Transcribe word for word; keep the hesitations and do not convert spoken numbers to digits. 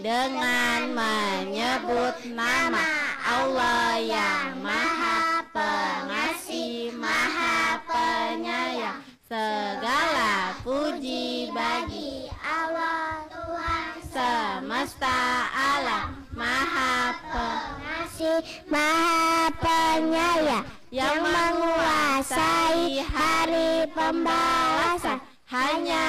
dengan menyebut nama Allah yang Maha Pengasih, Maha Penyayang. Segala puji bagi Allah Tuhan semesta alam, Maha Pengasih, Maha Penyayang, yang menguasai hari pembalasan. Hanya